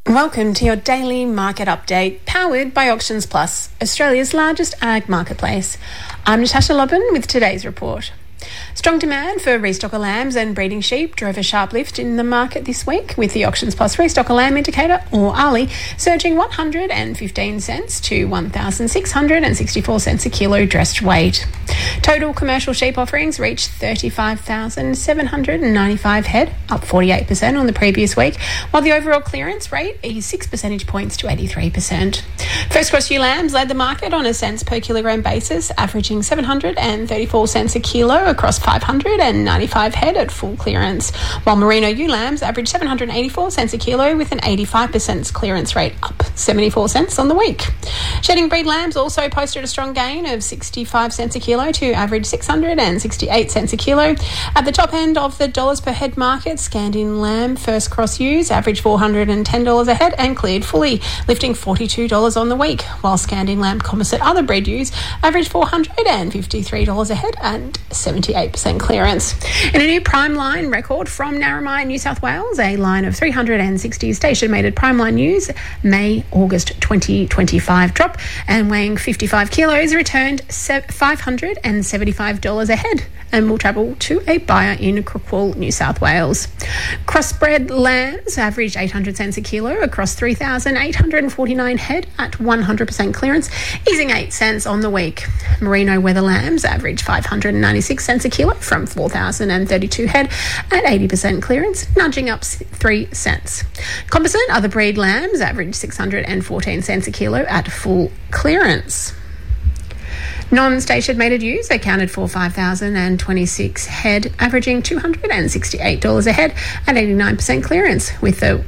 Welcome to your daily market update, powered by Auctions Plus, Australia's largest ag marketplace. I'm Natasha Lobban with today's report. Strong demand for restocker lambs and breeding sheep drove a sharp lift in the market this week, with the Auctions Plus restocker lamb indicator, or ARLI, surging 115 cents to 1,664 cents a kilo dressed weight. Total commercial sheep offerings reached 35,795 head, up 48% on the previous week, while the overall clearance rate eased 6 percentage points to 83%. First cross ewe lambs led the market on a cents per kilogram basis, averaging 734 cents a kilo across 595 head at full clearance, while merino ewe lambs averaged 784 cents a kilo with an 85% clearance rate, up 74 cents on the week. Shedding breed lambs also posted a strong gain of 65 cents a kilo to average 668 cents a kilo. At the top end of the dollars per head market, Scandin lamb first cross ewes averaged $410 a head and cleared fully, lifting $42 on the week, while Scandin lamb composite other breed ewes averaged $453 a head and 78% clearance. In a new prime line record from Narromine, New South Wales, a line of 360 station-mated prime line ewes, May-August 2025 drop, and weighing 55 kilos, returned $575 a head and will travel to a buyer in Crookwell, New South Wales. Crossbred lambs averaged 800 cents a kilo across 3,849 head at 100% clearance, easing 8 cents on the week. Merino weather lambs averaged 596 cents a kilo from 4,032 head at 80% clearance, nudging up 3 cents. Composite other breed lambs averaged 614 cents a kilo at full clearance. Non-station mated ewes accounted for 5,026 head, averaging $268 a head at 89% clearance, with the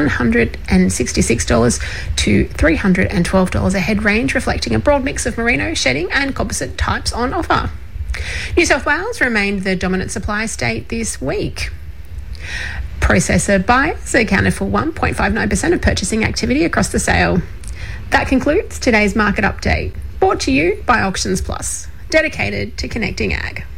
$166 to $312 a head range reflecting a broad mix of merino, shedding and composite types on offer. New South Wales remained the dominant supply state this week. Processor buyers accounted for 1.59% of purchasing activity across the sale. That concludes today's market update, brought to you by Auctions Plus, dedicated to connecting ag.